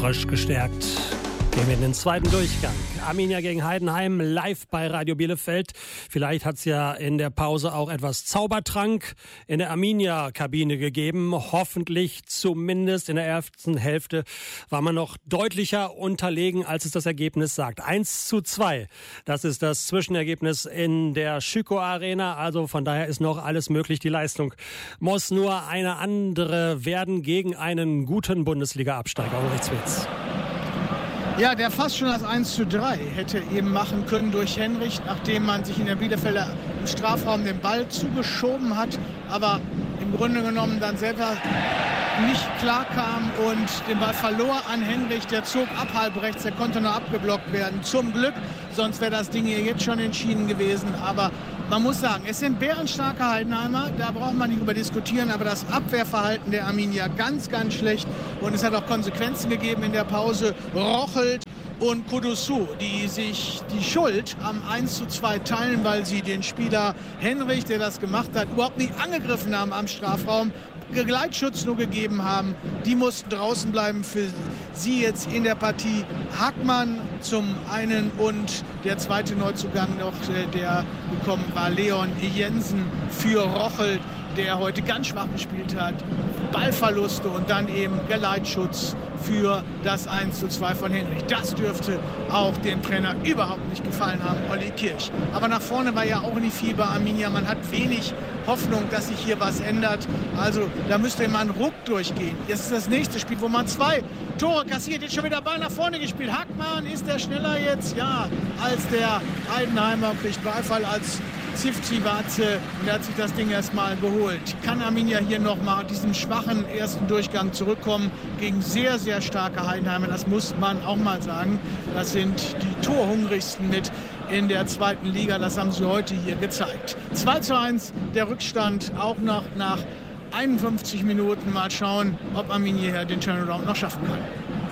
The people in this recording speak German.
frisch gestärkt. Gehen wir in den zweiten Durchgang. Arminia gegen Heidenheim, live bei Radio Bielefeld. Vielleicht hat es ja in der Pause auch etwas Zaubertrank in der Arminia-Kabine gegeben. Hoffentlich zumindest in der ersten Hälfte war man noch deutlicher unterlegen, als es das Ergebnis sagt. 1:2, das ist das Zwischenergebnis in der Schüko Arena. Also von daher ist noch alles möglich. Die Leistung muss nur eine andere werden gegen einen guten Bundesliga-Absteiger. Ulrich Zwetz. Ja, der fast schon das 1:3 hätte eben machen können durch Henrich, nachdem man sich in der Bielefelder im Strafraum den Ball zugeschoben hat, aber im Grunde genommen dann selber nicht klar kam und den Ball verlor an Henrich. Der zog ab halb rechts, der konnte nur abgeblockt werden. Zum Glück, sonst wäre das Ding hier jetzt schon entschieden gewesen. Aber man muss sagen, es sind bärenstarke Heidenheimer, da braucht man nicht drüber diskutieren, aber das Abwehrverhalten der Arminia ganz, ganz schlecht. Und es hat auch Konsequenzen gegeben in der Pause. Rochelt und Kudusu, die sich die Schuld am 1:2 teilen, weil sie den Spieler Henrich, der das gemacht hat, überhaupt nicht angegriffen haben am Strafraum, Geleitschutz nur gegeben haben. Die mussten draußen bleiben für sie jetzt in der Partie. Hackmann zum einen und der zweite Neuzugang noch, der gekommen war, Leon Jensen für Rochelt, der heute ganz schwach gespielt hat. Ballverluste und dann eben Geleitschutz für das 1:2 von Henrich. Das dürfte auch dem Trainer überhaupt nicht gefallen haben, Olli Kirch. Aber nach vorne war ja auch nicht viel bei Arminia. Man hat wenig Hoffnung, dass sich hier was ändert. Also da müsste immer ein Ruck durchgehen. Jetzt ist das nächste Spiel, wo man 2 Tore kassiert. Jetzt schon wieder Ball nach vorne gespielt. Hackmann, ist der schneller jetzt? Ja, als der Heidenheimer, kriegt Beifall als Zivcivace, und er hat sich das Ding erstmal geholt. Kann Arminia hier nochmal diesen schwachen ersten Durchgang zurückkommen gegen sehr, sehr starke Heidenheimer? Das muss man auch mal sagen. Das sind die torhungrigsten mit in der zweiten Liga. Das haben sie heute hier gezeigt. 2:1 der Rückstand, auch noch nach 51 Minuten. Mal schauen, ob Arminia hier den Turnaround noch schaffen kann.